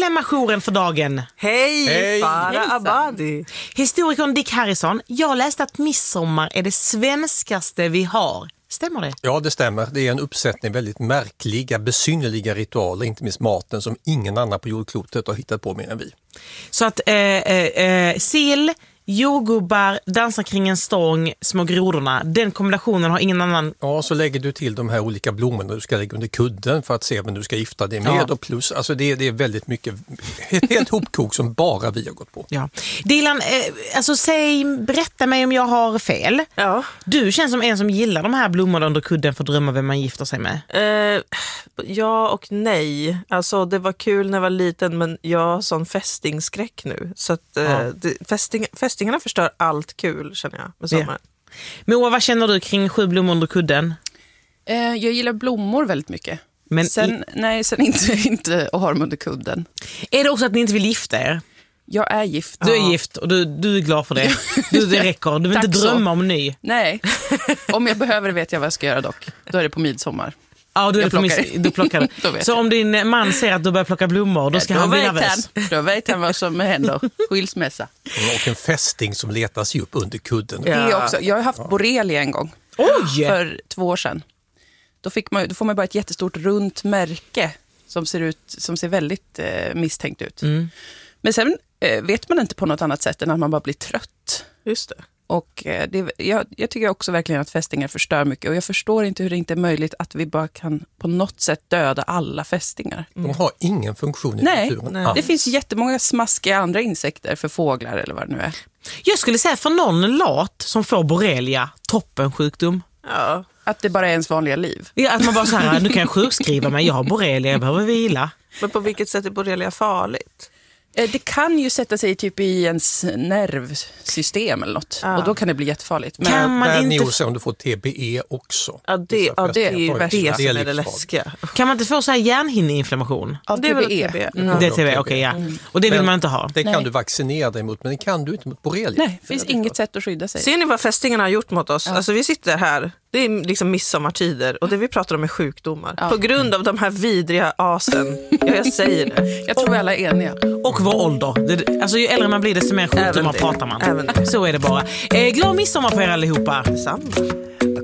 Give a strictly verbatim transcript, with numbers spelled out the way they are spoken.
Dilemma-jouren för dagen. Hej, Hej. Farah Abadi. Historikern Dick Harrison, jag läste att midsommar är det svenskaste vi har. Stämmer det? Ja, det stämmer. Det är en uppsättning väldigt märkliga, besynnerliga ritualer, inte minst maten, som ingen annan på jordklotet har hittat på mer än vi. Så att eh, eh, sill, jordgubbar, dansar kring en stång, små grodorna, den kombinationen har ingen annan. Ja, så lägger du till de här olika blommorna du ska lägga under kudden för att se vem du ska gifta dig med. Ja. Och plus, alltså det, det är väldigt mycket, ett helt hopkok som bara vi har gått på. Ja. Dilan, eh, alltså säg, berätta mig om jag har fel. Ja. Du känns som en som gillar de här blommorna under kudden för att drömma vem man gifter sig med. Eh, ja och nej. Alltså det var kul när jag var liten, men jag har sån fästingskräck nu. Så att eh, Ja. det, fästing, fästingarna förstör allt kul, känner jag, med sommaren. Moa, vad känner du kring sju blommor under kudden? Eh, jag gillar blommor väldigt mycket. Men Sen, nej, sen inte, inte att ha dem under kudden. är det också att ni inte vill gifta er? Jag är gift. Du är gift och du, du är glad för det. Du, det räcker. Du vill Tack inte så. drömma om ny. Nej, om jag behöver det vet jag vad jag ska göra dock. Då är det på midsommar. Ja, du, är Jag på plockar. mis- du plockar. Då vet Så jag. om din man säger att du börjar plocka blommor, då ska då han bli vet nervös. han, Då vet han vad som händer. Skilsmässa. Och en fästing som letas ju upp under kudden. Ja. Det är också, jag har haft borrelia en gång. Oj! För två år sedan. Då, fick man, då får man bara ett jättestort runt märke som ser, ut, som ser väldigt eh, misstänkt ut. Mm. Men sen eh, vet man inte på något annat sätt än att man bara blir trött. Just det. Och eh, det, jag, jag tycker också verkligen att fästingar förstör mycket. Och jag förstår inte hur det inte är möjligt att vi bara kan på något sätt döda alla fästingar. De har ingen funktion i Nej, naturen. nej. alls. Det finns jättemånga smaskiga andra insekter för fåglar eller vad det nu är. Jag skulle säga för någon lat som får borrelia, toppen sjukdom. Ja. Att det bara är ens vanliga liv. Ja, att man bara så här, nu kan jag sjukskriva mig, jag har borrelia, jag behöver vila. Men på vilket sätt är borrelia farligt? Eh, Det kan ju sätta sig typ i ens nervsystem eller något. Ja. Och då kan det bli jättefarligt. Men Kan man Där inte- ni också om du får T B E också. Ja, det, ja, det är ju Oj, det som är det livsfarligt. läskiga. Kan man inte få så här hjärnhinneinflammation? av Det är väl T B E. T B E. Mm. Det är T B, okej, ja. Och det vill Men- man inte ha. Det kan Nej. du vaccinera dig mot, men det kan du inte mot borrelia. Nej, det finns inget sätt att skydda sig. Ser ni vad fästingarna har gjort mot oss? Alltså vi sitter här, det är liksom midsommartider och det vi pratar om är sjukdomar. Ja. På grund av de här vidriga asen. Ja, jag säger det. Jag tror vi alla är eniga. Och vår ålder. Det, alltså ju äldre man blir desto mer sjukdomar Även det. pratar man. Även det. Så är det bara. Eh, glad midsommar på er allihopa. Samma.